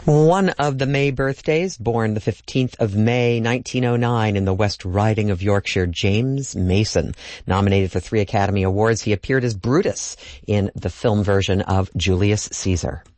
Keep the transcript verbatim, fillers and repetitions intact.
One of the May birthdays, born the fifteenth of May, nineteen oh nine in the West Riding of Yorkshire, James Mason. Nominated for three Academy Awards, he appeared as Brutus in the film version of Julius Caesar.